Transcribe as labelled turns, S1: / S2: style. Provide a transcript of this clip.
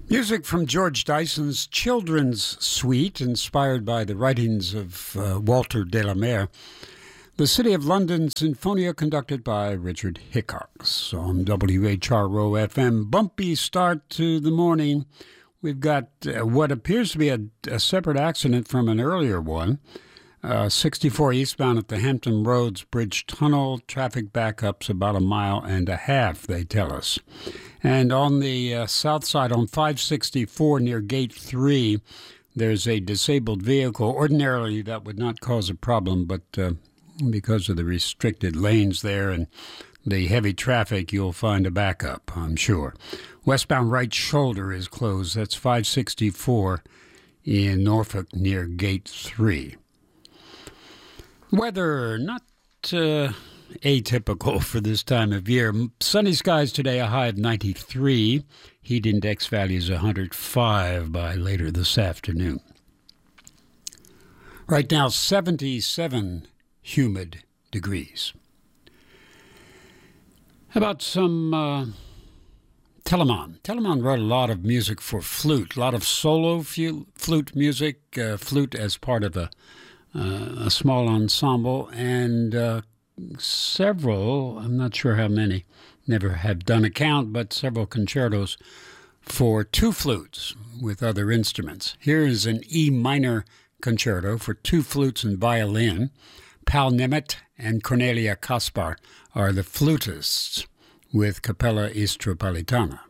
S1: Music from George Dyson's Children's Suite, inspired by the writings of Walter de la Mare. The City of London Sinfonia, conducted by Richard Hickox on WHRO FM. Bumpy start to the morning. We've got what appears to be a separate accident from an earlier one. 64 eastbound at the Hampton Roads Bridge Tunnel. Traffic backups about a mile and a half, they tell us. And on the south side, on 564 near Gate 3, there's a disabled vehicle. Ordinarily, that would not cause a problem, but because of the restricted lanes there and the heavy traffic, you'll find a backup, I'm sure. Westbound right shoulder is closed. That's 564 in Norfolk near Gate 3. Weather, not atypical for this time of year. Sunny skies today, a high of 93. Heat index values 105 by later this afternoon. Right now, 77 humid degrees. How about some Telemann? Telemann wrote a lot of music for flute, a lot of solo flute music, flute as part of a small ensemble, and several, I'm not sure how many, never have done a count, but several concertos for two flutes with other instruments. Here is an E minor concerto for two flutes and violin. Paul Nemeth and Cornelia Kaspar are the flutists with Capella Istropolitana.